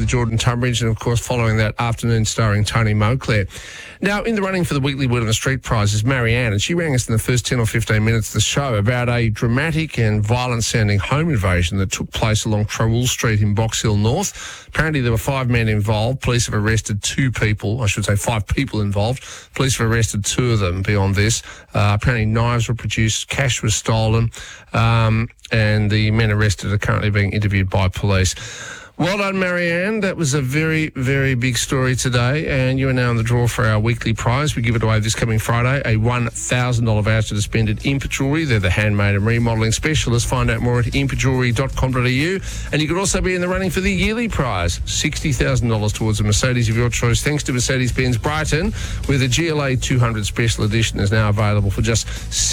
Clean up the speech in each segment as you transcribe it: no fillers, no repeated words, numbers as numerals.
the Jordan Tunbridge, and of course following that Afternoon starring Tony Moclair. Now, in the running for the weekly Word on the Street prize is Marianne, and she rang us in the first 10 or 15 minutes of the show about a dramatic and violent-sounding home invasion that took place along Trawool Street in Box Hill North. Apparently there were 5 men involved. Police have arrested 2 people. I should say 5 people involved. Police have arrested 2 of them beyond this. Apparently knives were produced, cash was stolen, and the men arrested are currently being interviewed by police. Well done, Marianne. That was a very, very big story today, and you are now in the draw for our weekly prize. We give it away this coming Friday, a $1,000 voucher to spend at Impa Jewellery. They're the handmade and remodelling specialists. Find out more at impajewellery.com.au. And you could also be in the running for the yearly prize, $60,000 towards a Mercedes of your choice, thanks to Mercedes-Benz Brighton, where the GLA 200 Special Edition is now available for just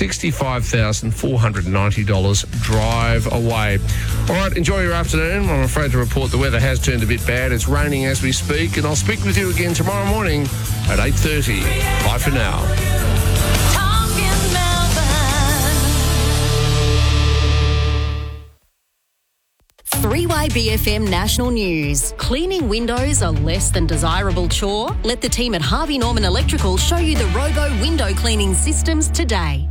$65,490. Drive away. All right, enjoy your afternoon. I'm afraid to report the weather has turned a bit bad. It's raining as we speak, and I'll speak with you again tomorrow morning at 8:30. Bye for now. 3YBFM National News. Cleaning windows a less than desirable chore? Let the team at Harvey Norman Electrical show you the Robo window cleaning systems today.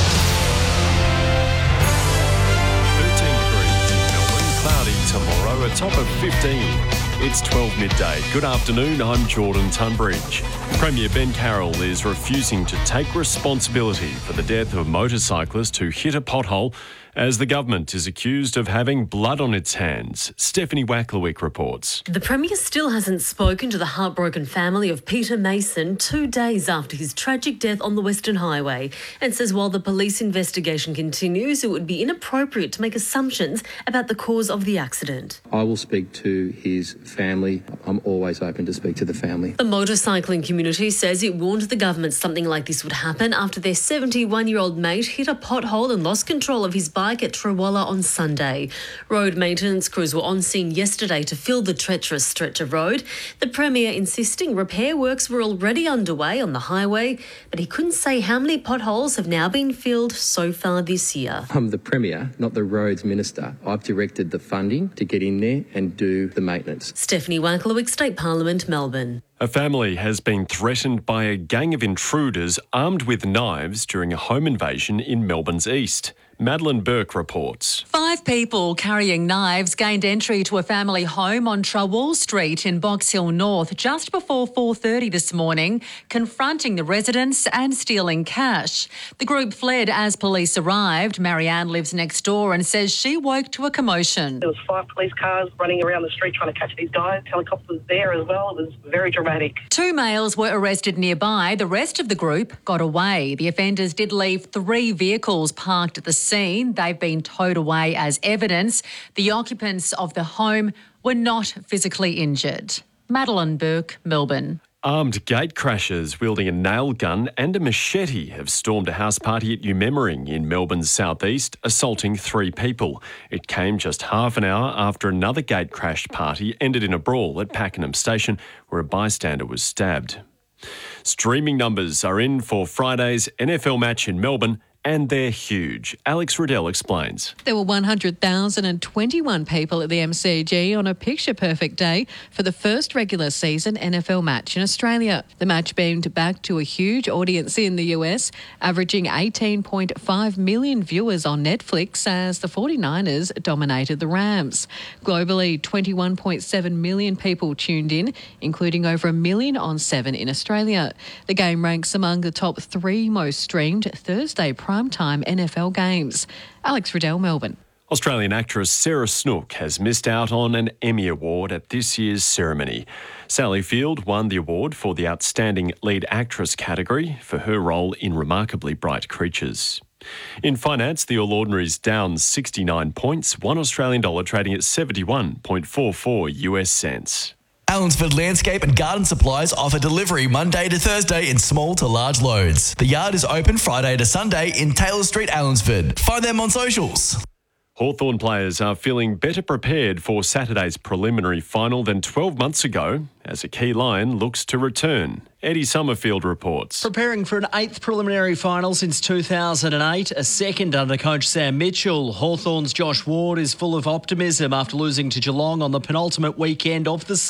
13 degrees in Melbourne, cloudy tomorrow, a top of 15. It's 12 midday. Good afternoon, I'm Jordan Tunbridge. Premier Ben Carroll is refusing to take responsibility for the death of a motorcyclist who hit a pothole as the government is accused of having blood on its hands. Stephanie Wacklewick reports. The Premier still hasn't spoken to the heartbroken family of Peter Mason 2 days after his tragic death on the Western Highway, and says while the police investigation continues, it would be inappropriate to make assumptions about the cause of the accident. I will speak to his family. I'm always open to speak to the family. The motorcycling community says it warned the government something like this would happen after their 71-year-old mate hit a pothole and lost control of his bike at Trawalla on Sunday. Road maintenance crews were on scene yesterday to fill the treacherous stretch of road. The Premier insisting repair works were already underway on the highway, but he couldn't say how many potholes have now been filled so far this year. I'm the Premier, not the Roads Minister. I've directed the funding to get in there and do the maintenance. Stephanie Wacklewick, State Parliament, Melbourne. A family has been threatened by a gang of intruders armed with knives during a home invasion in Melbourne's east. Madeline Burke reports. 5 people carrying knives gained entry to a family home on Trawool Street in Box Hill North just before 4:30 this morning, confronting the residents and stealing cash. The group fled as police arrived. Marianne lives next door and says she woke to a commotion. There was 5 police cars running around the street trying to catch these guys. Helicopters there as well. It was very dramatic. 2 males were arrested nearby. The rest of the group got away. The offenders did leave 3 vehicles parked at the scene. They've been towed away as evidence. The occupants of the home were not physically injured. Madeline Burke, Melbourne. Armed gate crashers wielding a nail gun and a machete have stormed a house party at Umemmering in Melbourne's southeast, assaulting 3 people. It came just half an hour after another gate crash party ended in a brawl at Pakenham Station, where a bystander was stabbed. Streaming numbers are in for Friday's NFL match in Melbourne, and they're huge. Alex Riddell explains. There were 100,021 people at the MCG on a picture-perfect day for the first regular season NFL match in Australia. The match beamed back to a huge audience in the US, averaging 18.5 million viewers on Netflix as the 49ers dominated the Rams. Globally, 21.7 million people tuned in, including over 1 million on 7 in Australia. The game ranks among the top 3 most streamed Thursday primetime NFL games. Alex Riddell, Melbourne. Australian actress Sarah Snook has missed out on an Emmy Award at this year's ceremony. Sally Field won the award for the Outstanding Lead Actress category for her role in Remarkably Bright Creatures. In finance, the All Ordinary's down 69 points, $1 Australian dollar trading at 71.44 US cents. Allensford Landscape and Garden Supplies offer delivery Monday to Thursday in small to large loads. The yard is open Friday to Sunday in Taylor Street, Allensford. Find them on socials. Hawthorn players are feeling better prepared for Saturday's preliminary final than 12 months ago as a key line looks to return. Eddie Summerfield reports. Preparing for an 8th preliminary final since 2008, a second under coach Sam Mitchell. Hawthorn's Josh Ward is full of optimism after losing to Geelong on the penultimate weekend of the season.